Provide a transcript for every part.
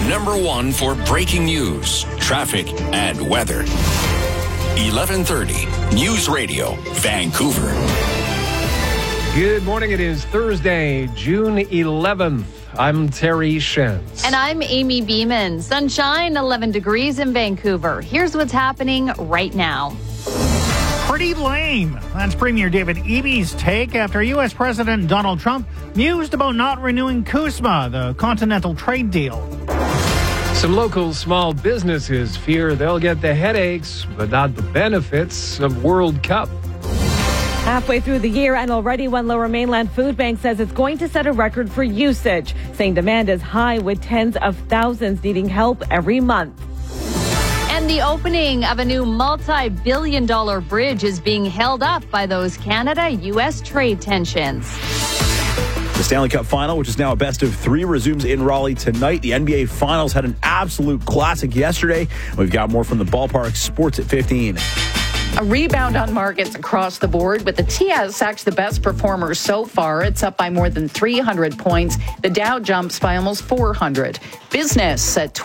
#1 for breaking news, traffic, and weather. 1130 News Radio, Vancouver. Good morning. It is Thursday, June 11th. I'm Terry Shens. And I'm Amy Beeman. Sunshine, 11 degrees in Vancouver. Here's what's happening right now. Pretty lame. That's Premier David Eby's take after U.S. President Donald Trump mused about not renewing CUSMA, the Continental Trade Deal. Some local small businesses fear they'll get the headaches, but not the benefits of World Cup. Halfway through the year and already one Lower Mainland Food Bank says it's going to set a record for usage, saying demand is high with tens of thousands needing help every month. And the opening of a new multi-billion-dollar bridge is being held up by those Canada-U.S. trade tensions. The Stanley Cup Final, which is now a best-of-3, resumes in Raleigh tonight. The NBA Finals had an absolute classic yesterday. We've got more from the ballpark. Sports at 15. A rebound on markets across the board, with the TSX the best performer so far. It's up by more than 300 points. The Dow jumps by almost 400. Business at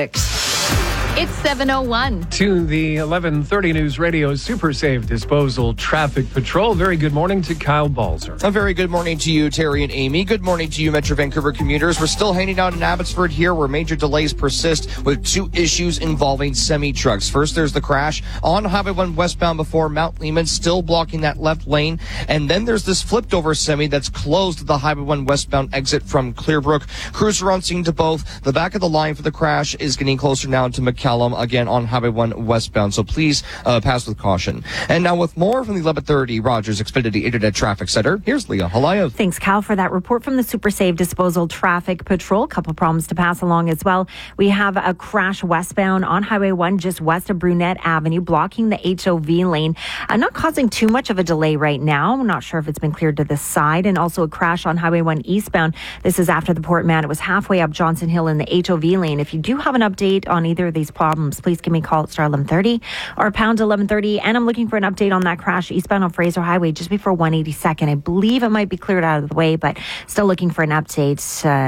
26. It's 7:01. To the 1130 News Radio Super Safe Disposal Traffic Patrol. Very good morning to Kyle Balzer. A very good morning to you, Terry and Amy. Good morning to you, Metro Vancouver commuters. We're still hanging out in Abbotsford here, where major delays persist with two issues involving semi-trucks. First, there's the crash on Highway 1 westbound before Mount Lehman, still blocking that left lane. And then there's this flipped over semi that's closed at the Highway 1 westbound exit from Clearbrook. Crews are on scene to both. The back of the line for the crash is getting closer now to McCallum, again on Highway 1 westbound. So please pass with caution. And now with more from the 1130 Rogers Xfinity Internet Traffic Center, here's Leah Halayev. Thanks, Cal, for that report from the Super Safe Disposal Traffic Patrol. Couple problems to pass along as well. We have a crash westbound on Highway 1 just west of Brunette Avenue, blocking the HOV lane. Not causing too much of a delay right now. I'm not sure if it's been cleared to the side. And also a crash on Highway 1 eastbound. This is after the Port Mann. It was halfway up Johnson Hill in the HOV lane. If you do have an update on either of these problems, please give me a call at star 1130 or pound 1130. And I'm looking for an update on that crash eastbound on Fraser Highway just before 182nd. I believe it might be cleared out of the way, but still looking for an update.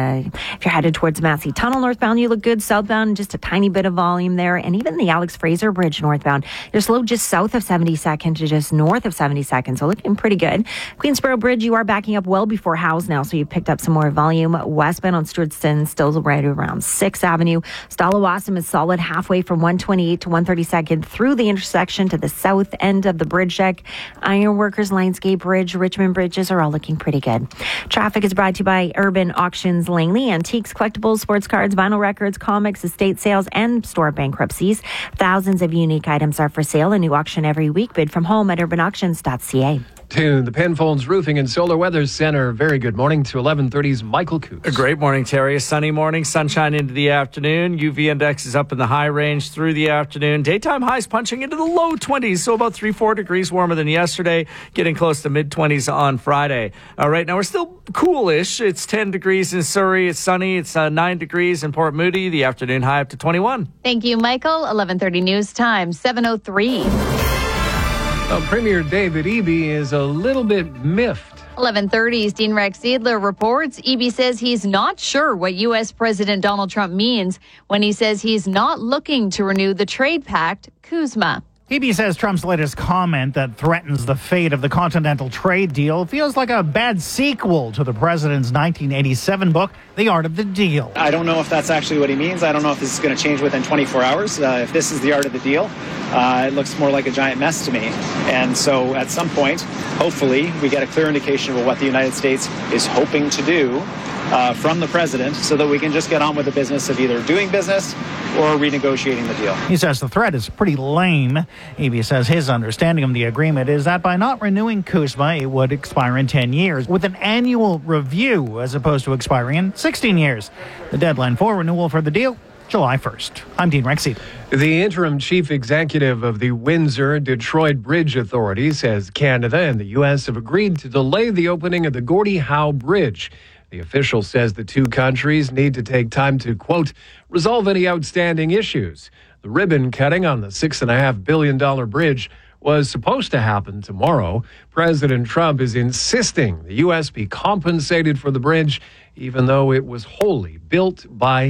If you're headed towards Massey Tunnel northbound, you look good. Southbound, just a tiny bit of volume there. And even the Alex Fraser Bridge northbound, you're slow just south of 72nd to just north of 72nd. So looking pretty good. Queensboro Bridge, you are backing up well before Howes now, so you picked up some more volume. Westbound on Stewartston, still right around 6th Avenue. Stalawassam is solid halfway from 128 to 132nd through the intersection to the south end of the bridge deck. Ironworkers, Lionsgate Bridge, Richmond Bridges are all looking pretty good. Traffic is brought to you by Urban Auctions Langley. Antiques, collectibles, sports cards, vinyl records, comics, estate sales, and store bankruptcies. Thousands of unique items are for sale. A new auction every week. Bid from home at urbanauctions.ca. To the Penfolds Roofing and Solar Weather Center. Very good morning to 1130's Michael Coots. A great morning, Terry. A sunny morning, sunshine into the afternoon. UV index is up in the high range through the afternoon. Daytime highs punching into the low 20s, so about 3-4 degrees warmer than yesterday, getting close to mid-20s on Friday. Right now, we're still coolish. It's 10 degrees in Surrey. It's sunny. It's 9 degrees in Port Moody. The afternoon high up to 21. Thank you, Michael. 1130 News Time, 7:03. Premier David Eby is a little bit miffed. 1130's Dean Rex Seidler reports Eby says he's not sure what U.S. President Donald Trump means when he says he's not looking to renew the trade pact, CUSMA. Eby says Trump's latest comment that threatens the fate of the Continental Trade Deal feels like a bad sequel to the president's 1987 book, The Art of the Deal. I don't know if that's actually what he means. I don't know if this is going to change within 24 hours. If this is the art of the deal, it looks more like a giant mess to me. And so at some point, hopefully, we get a clear indication of what the United States is hoping to do from the president so that we can just get on with the business of either doing business or renegotiating the deal. He says the threat is pretty lame. Eby says his understanding of the agreement is that by not renewing CUSMA, it would expire in 10 years, with an annual review as opposed to expiring in 16 years. The deadline for renewal for the deal, July 1st. I'm Dean Rex Seidler. The interim chief executive of the Windsor-Detroit Bridge Authority says Canada and the U.S. have agreed to delay the opening of the Gordie Howe Bridge. The official says the two countries need to take time to, quote, resolve any outstanding issues. The ribbon cutting on the $6.5 billion bridge was supposed to happen tomorrow. President Trump is insisting the U.S. be compensated for the bridge, even though it was wholly built by